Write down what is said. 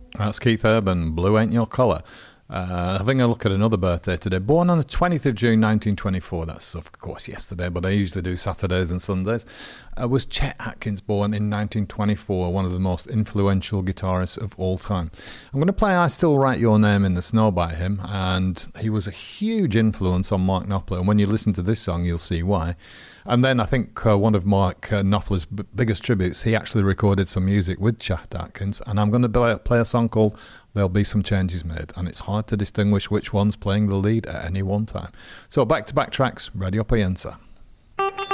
That's Keith Urban, Blue Ain't Your Colour. Having a look at another birthday today. Born on the 20th of June 1924, that's of course yesterday, but I usually do Saturdays and Sundays, was Chet Atkins, born in 1924, one of the most influential guitarists of all time. I'm going to play I Still Write Your Name in the Snow by him, and he was a huge influence on Mark Knopfler, and when you listen to this song you'll see why. And then I think one of Mark Knopfler's biggest tributes, he actually recorded some music with Chet Atkins, and I'm going to play a song called There'll Be Some Changes Made, and it's hard to distinguish which one's playing the lead at any one time. So back-to-back tracks, Radio Pienza.